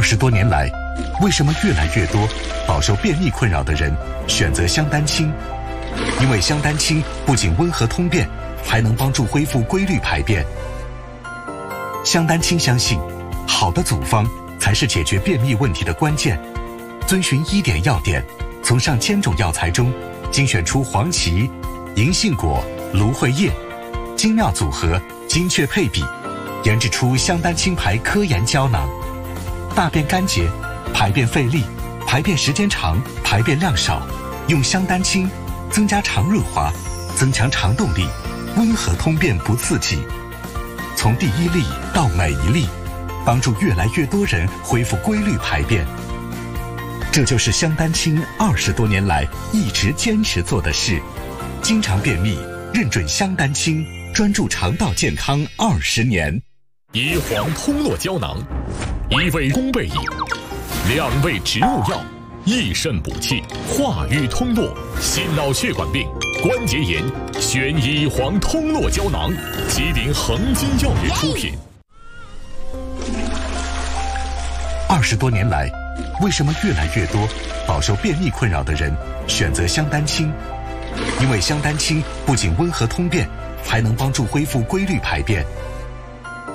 20多年来，为什么越来越多饱受便秘困扰的人选择香丹青？因为香丹青不仅温和通便，还能帮助恢复规律排便。香丹青相信，好的组方才是解决便秘问题的关键。遵循1点要点，从上千种药材中精选出黄芪、银杏果、芦荟叶，精妙组合，精确配比，研制出香丹青牌科研胶囊。大便干结、排便费力、排便时间长、排便量少，用香丹青增加肠润滑，增强肠动力，温和通便不刺激。从第1粒到每一粒，帮助越来越多人恢复规律排便。这就是香丹青20多年来一直坚持做的事。经常便秘，认准香丹青，专注肠道健康20年。 乙黄通络胶囊，1味宫贝饮，2味植物药，益肾补气，化瘀通络，心脑血管病、关节炎，选乙黄通络胶囊，吉林恒金药业出品。 20多年来，为什么越来越多饱受便秘困扰的人选择香丹青？因为香丹青不仅温和通便，还能帮助恢复规律排便。